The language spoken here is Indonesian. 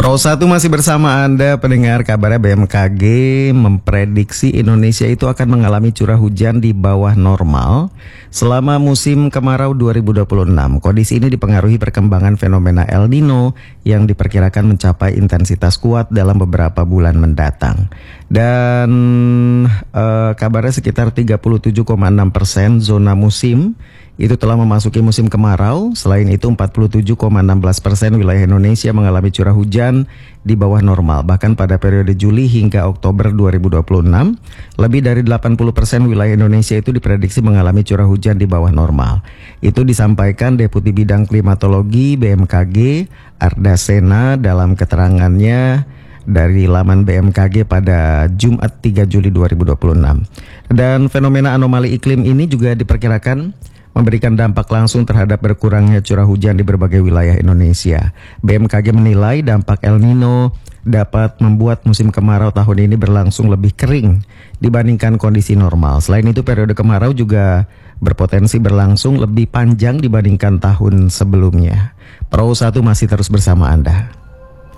Pro 1 masih bersama Anda pendengar. Kabarnya BMKG memprediksi Indonesia itu akan mengalami curah hujan di bawah normal selama musim kemarau 2026. Kondisi ini dipengaruhi perkembangan fenomena El Nino yang diperkirakan mencapai intensitas kuat dalam beberapa bulan mendatang. Dan kabarnya sekitar 37,6% zona musim itu telah memasuki musim kemarau. Selain itu 47,16% wilayah Indonesia mengalami curah hujan di bawah normal. Bahkan pada periode Juli hingga Oktober 2026, lebih dari 80% wilayah Indonesia itu diprediksi mengalami curah hujan di bawah normal. Itu disampaikan Deputi Bidang Klimatologi BMKG Arda Sena dalam keterangannya dari laman BMKG pada Jumat 3 Juli 2026. Dan fenomena anomali iklim ini juga diperkirakan memberikan dampak langsung terhadap berkurangnya curah hujan di berbagai wilayah Indonesia. BMKG menilai dampak El Nino dapat membuat musim kemarau tahun ini berlangsung lebih kering dibandingkan kondisi normal. Selain itu, periode kemarau juga berpotensi berlangsung lebih panjang dibandingkan tahun sebelumnya. Pro 1 masih terus bersama Anda.